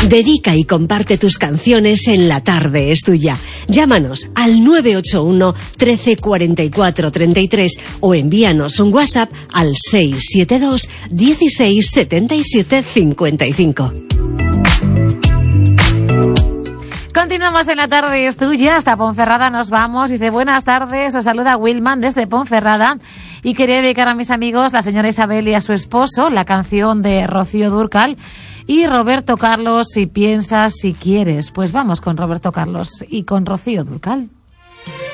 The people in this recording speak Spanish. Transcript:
Dedica y comparte tus canciones en La Tarde es Tuya. Llámanos al 981 13 44 33 o envíanos un WhatsApp al 672 16 77 55. Continuamos en La Tarde es Tuya. Hasta Ponferrada nos vamos. Dice, buenas tardes, os saluda Wilman desde Ponferrada y quería dedicar a mis amigos, la señora Isabel y a su esposo, la canción de Rocío Dúrcal y Roberto Carlos, Si piensas, si quieres. Pues vamos con Roberto Carlos y con Rocío Dúrcal.